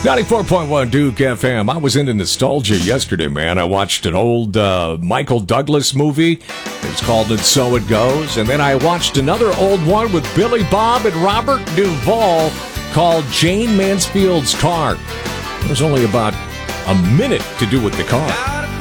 94.1 Duke FM. I was into nostalgia yesterday, man. I watched an old Michael Douglas movie. It's called And So It Goes. And then I watched another old one with Billy Bob and Robert Duvall called Jane Mansfield's Car. There's only about a minute to do with the car.